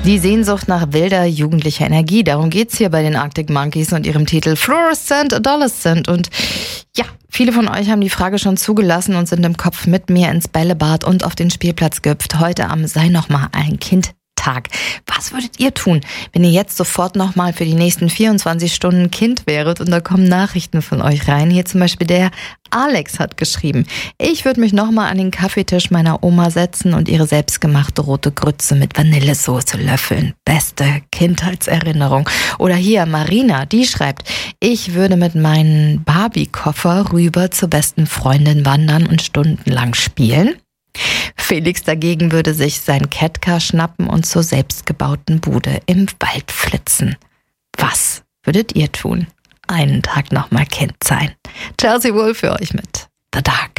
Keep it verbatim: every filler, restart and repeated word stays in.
Die Sehnsucht nach wilder jugendlicher Energie, darum geht's hier bei den Arctic Monkeys und ihrem Titel Fluorescent Adolescent. Und ja, viele von euch haben die Frage schon zugelassen und sind im Kopf mit mir ins Bällebad und auf den Spielplatz gehüpft. Heute am Sei noch mal ein Kind Tag. Was würdet ihr tun, wenn ihr jetzt sofort nochmal für die nächsten vierundzwanzig Stunden Kind wäret? Und da kommen Nachrichten von euch rein. Hier zum Beispiel der Alex hat geschrieben: Ich würde mich nochmal an den Kaffeetisch meiner Oma setzen und ihre selbstgemachte rote Grütze mit Vanillesoße löffeln. Beste Kindheitserinnerung. Oder hier Marina, die schreibt: Ich würde mit meinem Barbie-Koffer rüber zur besten Freundin wandern und stundenlang spielen. Felix dagegen würde sich sein Catcar schnappen und zur selbstgebauten Bude im Wald flitzen. Was würdet ihr tun? Einen Tag nochmal Kind sein. Chelsea Wolfe für euch mit The Dark.